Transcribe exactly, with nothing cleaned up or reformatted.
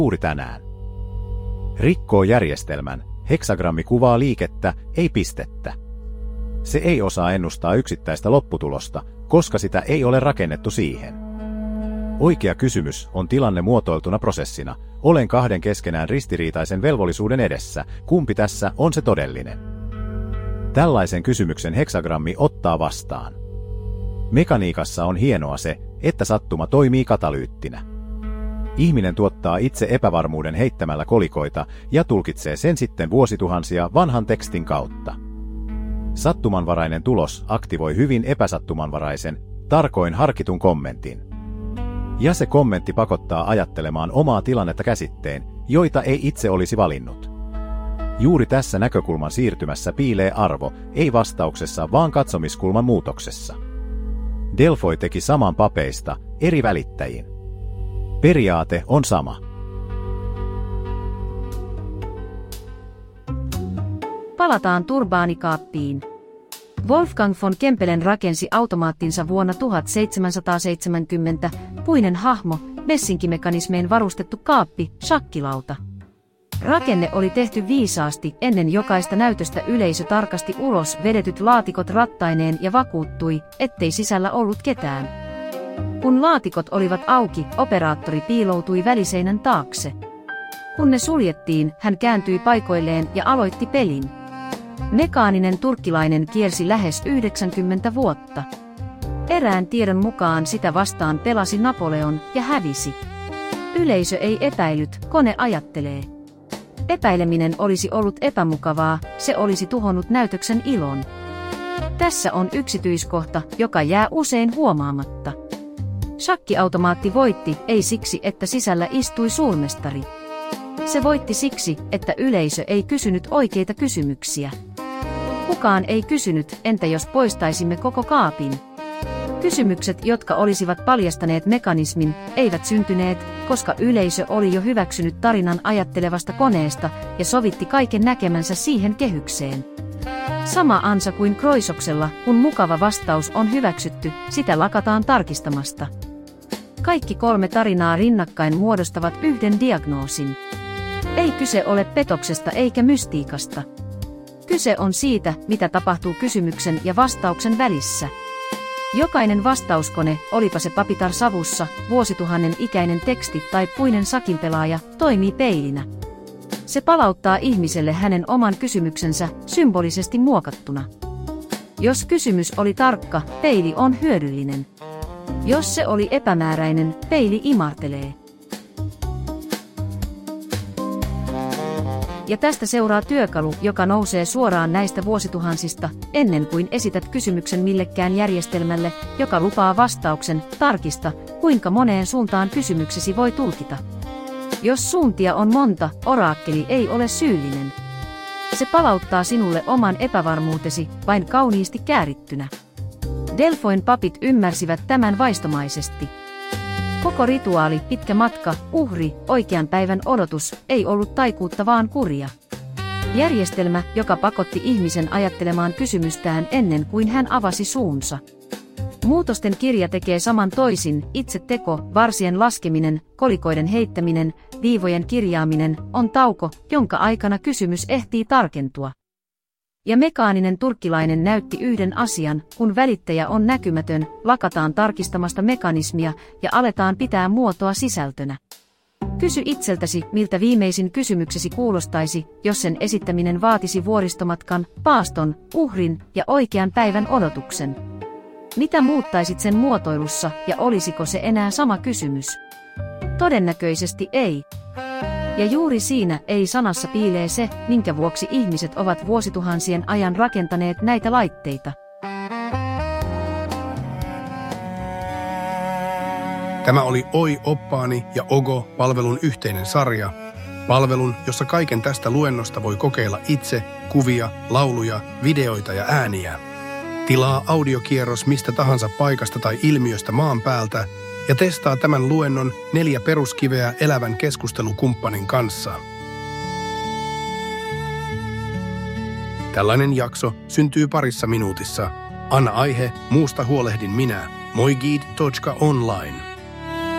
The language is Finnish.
juuri tänään. Rikkoo järjestelmän, heksagrammi kuvaa liikettä, ei pistettä. Se ei osaa ennustaa yksittäistä lopputulosta, koska sitä ei ole rakennettu siihen. Oikea kysymys on tilanne muotoiltuna prosessina. Olen kahden keskenään ristiriitaisen velvollisuuden edessä. Kumpi tässä on se todellinen? Tällaisen kysymyksen heksagrammi ottaa vastaan. Mekaniikassa on hienoa se, että sattuma toimii katalyyttinä. Ihminen tuottaa itse epävarmuuden heittämällä kolikoita ja tulkitsee sen sitten vuosituhansia vanhan tekstin kautta. Sattumanvarainen tulos aktivoi hyvin epäsattumanvaraisen, tarkoin harkitun kommentin. Ja se kommentti pakottaa ajattelemaan omaa tilannetta käsitteen, joita ei itse olisi valinnut. Juuri tässä näkökulman siirtymässä piilee arvo, ei vastauksessa vaan katsomiskulman muutoksessa. Delfoy teki saman papeista, eri välittäjin. Periaate on sama. Palataan turbaanikaappiin. Wolfgang von Kempelen rakensi automaattinsa vuonna tuhatseitsemänsataaseitsemänkymmentä, puinen hahmo, messinkimekanismeen varustettu kaappi, shakkilauta. Rakenne oli tehty viisaasti, ennen jokaista näytöstä yleisö tarkasti ulos vedetyt laatikot rattaineen ja vakuuttui, ettei sisällä ollut ketään. Kun laatikot olivat auki, operaattori piiloutui väliseinän taakse. Kun ne suljettiin, hän kääntyi paikoilleen ja aloitti pelin. Mekaaninen turkkilainen kiersi lähes yhdeksänkymmentä vuotta. Erään tiedon mukaan sitä vastaan pelasi Napoleon ja hävisi. Yleisö ei epäillyt, kone ajattelee. Epäileminen olisi ollut epämukavaa, se olisi tuhonnut näytöksen ilon. Tässä on yksityiskohta, joka jää usein huomaamatta. Shakkiautomaatti voitti, ei siksi, että sisällä istui suurmestari. Se voitti siksi, että yleisö ei kysynyt oikeita kysymyksiä. Kukaan ei kysynyt, entä jos poistaisimme koko kaapin? Kysymykset, jotka olisivat paljastaneet mekanismin, eivät syntyneet, koska yleisö oli jo hyväksynyt tarinan ajattelevasta koneesta ja sovitti kaiken näkemänsä siihen kehykseen. Sama ansa kuin Croisoksella, kun mukava vastaus on hyväksytty, sitä lakataan tarkistamasta. Kaikki kolme tarinaa rinnakkain muodostavat yhden diagnoosin. Ei kyse ole petoksesta eikä mystiikasta. Kyse on siitä, mitä tapahtuu kysymyksen ja vastauksen välissä. Jokainen vastauskone, olipa se papitar savussa, vuosituhannen ikäinen teksti tai puinen sakinpelaaja, toimii peilinä. Se palauttaa ihmiselle hänen oman kysymyksensä, symbolisesti muokattuna. Jos kysymys oli tarkka, peili on hyödyllinen. Jos se oli epämääräinen, peili imartelee. Ja tästä seuraa työkalu, joka nousee suoraan näistä vuosituhansista, ennen kuin esität kysymyksen millekään järjestelmälle, joka lupaa vastauksen, tarkista, kuinka moneen suuntaan kysymyksesi voi tulkita. Jos suuntia on monta, oraakkeli ei ole syyllinen. Se palauttaa sinulle oman epävarmuutesi, vain kauniisti käärittynä. Delfoyn papit ymmärsivät tämän vaistomaisesti. Koko rituaali, pitkä matka, uhri, oikean päivän odotus, ei ollut taikuutta vaan kuria. Järjestelmä, joka pakotti ihmisen ajattelemaan kysymystään ennen kuin hän avasi suunsa. Muutosten kirja tekee saman toisin, itse teko, varsien laskeminen, kolikoiden heittäminen, viivojen kirjaaminen, on tauko, jonka aikana kysymys ehtii tarkentua. Ja mekaaninen turkkilainen näytti yhden asian, kun välittäjä on näkymätön, lakataan tarkistamasta mekanismia ja aletaan pitää muotoa sisältönä. Kysy itseltäsi, miltä viimeisin kysymyksesi kuulostaisi, jos sen esittäminen vaatisi vuoristomatkan, paaston, uhrin ja oikean päivän odotuksen. Mitä muuttaisit sen muotoilussa ja olisiko se enää sama kysymys? Todennäköisesti ei. Ja juuri siinä ei sanassa piilee se, minkä vuoksi ihmiset ovat vuosituhansien ajan rakentaneet näitä laitteita. Tämä oli Oi oppaani ja Ogo-palvelun yhteinen sarja. Palvelun, jossa kaiken tästä luennosta voi kokeilla itse, kuvia, lauluja, videoita ja ääniä. Tilaa audiokierros mistä tahansa paikasta tai ilmiöstä maan päältä ja testaa tämän luennon neljä peruskiveä elävän keskustelukumppanin kanssa. Tällainen jakso syntyy parissa minuutissa. Anna aihe, muusta huolehdin minä. moigid piste online